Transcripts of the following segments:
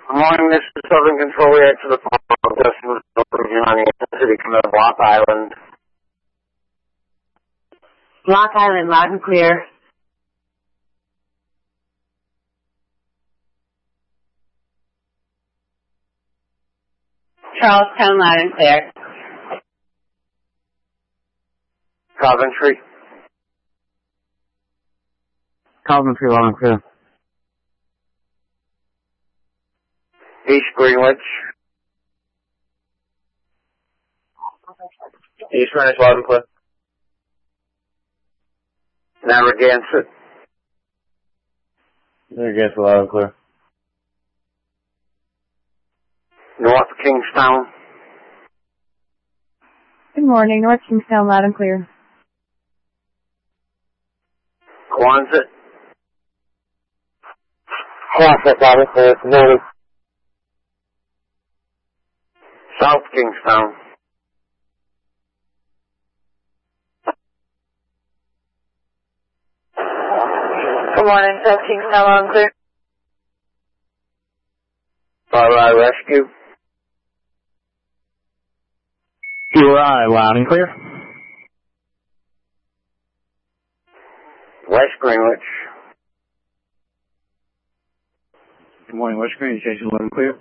Good morning, this is Southern Control here to the phone. Justin on the city coming to Block Island. Block Island, loud and clear. Charlestown, loud and clear. Coventry. Coventry, loud and clear. East Greenwich. East Greenwich, loud and clear. Narragansett. Narragansett, loud and clear. North Kingstown. Good morning, North Kingstown, loud and clear. Quonset. Quonset, loud and clear. Good morning. South Kingstown. Good morning, South Kingstown, loud and clear. RI Rescue. URI, loud and clear. West Greenwich. Good morning, West Greenwich, Jason, loud and clear.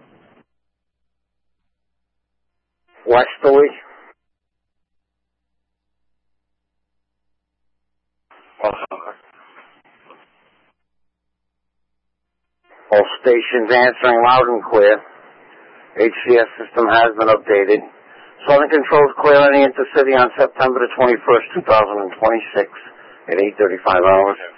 Westerly. All stations answering loud and clear. HCS system has been updated. Southern Control is clear in the intercity on September the 21st, 2026 at 8:35 hours.